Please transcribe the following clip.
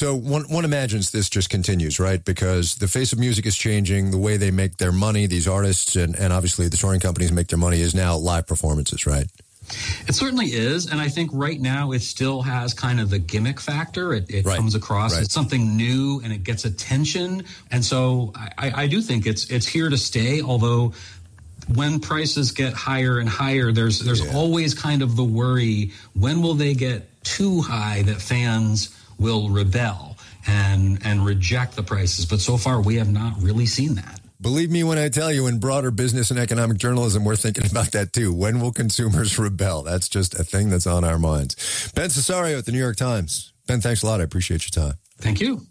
So one imagines this just continues, right? Because the face of music is changing. The way they make their money, these artists and obviously the touring companies make their money is now live performances, right? It certainly is. And I think right now it still has kind of the gimmick factor. It right. comes across right. as something new and it gets attention. And so I do think it's here to stay, although when prices get higher and higher, there's always kind of the worry, when will they get too high that fans will rebel and reject the prices? But so far, we have not really seen that. Believe me when I tell you, in broader business and economic journalism, we're thinking about that too. When will consumers rebel? That's just a thing that's on our minds. Ben Cesario at the New York Times. Ben, thanks a lot. I appreciate your time. Thank you.